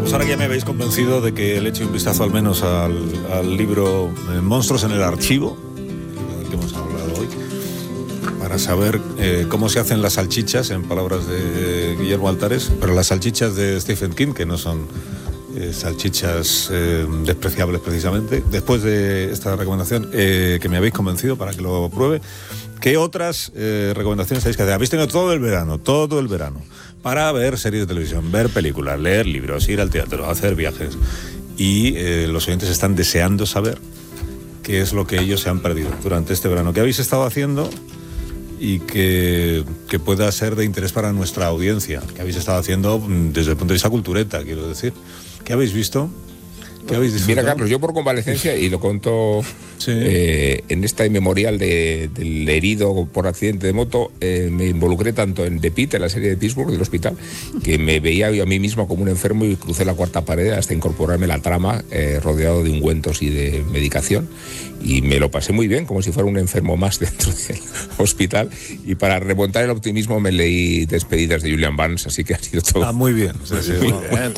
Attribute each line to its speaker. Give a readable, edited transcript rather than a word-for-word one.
Speaker 1: Pues ahora que ya me habéis convencido de que le eche un vistazo al menos al libro Monstruos en el Archivo, del que hemos hablado hoy, para saber cómo se hacen las salchichas, en palabras de Guillermo Altares, pero las salchichas de Stephen King, que no son salchichas despreciables precisamente. Después de esta recomendación que me habéis convencido para que lo pruebe, ¿qué otras recomendaciones tenéis que hacer? Habéis tenido todo el verano, para ver series de televisión, ver películas, leer libros, ir al teatro, hacer viajes. Y los oyentes están deseando saber qué es lo que ellos se han perdido durante este verano. ¿Qué habéis estado haciendo y que pueda ser de interés para nuestra audiencia? ¿Qué habéis estado haciendo desde el punto de vista cultureta, quiero decir? ¿Qué habéis visto? ¿Qué habéis disfrutado?
Speaker 2: Mira, Carlos, yo por convalecencia, y lo conto
Speaker 1: sí.
Speaker 2: En esta memorial del herido por accidente de moto, me involucré tanto en The Pit, en la serie de Pittsburgh, del hospital, que me veía yo a mí mismo como un enfermo y crucé la cuarta pared hasta incorporarme a la trama, rodeado de ungüentos y de medicación, y me lo pasé muy bien, como si fuera un enfermo más dentro del hospital, y para remontar el optimismo me leí Despedidas de Julian Barnes, así que ha sido todo...
Speaker 1: muy bien. Sí,
Speaker 2: muy bien.